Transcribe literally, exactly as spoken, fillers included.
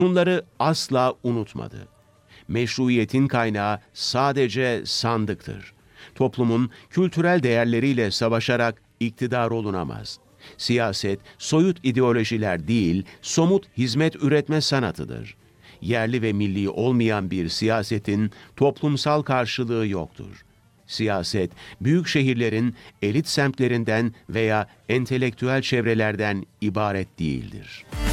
Bunları asla unutmadı. Meşruiyetin kaynağı sadece sandıktır. Toplumun kültürel değerleriyle savaşarak iktidar olunamaz. Siyaset, soyut ideolojiler değil, somut hizmet üretme sanatıdır. Yerli ve milli olmayan bir siyasetin toplumsal karşılığı yoktur. Siyaset, büyük şehirlerin elit semtlerinden veya entelektüel çevrelerden ibaret değildir.